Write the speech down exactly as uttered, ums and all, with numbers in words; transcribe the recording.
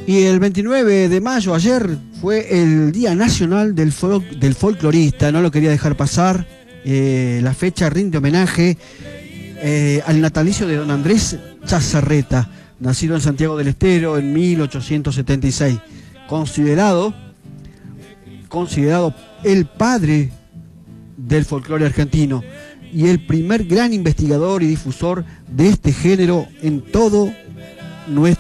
Y el veintinueve de mayo, ayer, fue el Día Nacional del, fol del Folclorista. No lo quería dejar pasar. Eh, la fecha rinde homenaje eh, al natalicio de don Andrés Chazarreta, nacido en Santiago del Estero en mil ochocientos setenta y seis. Considerado, considerado el padre del folclore argentino y el primer gran investigador y difusor de este género en todo nuestro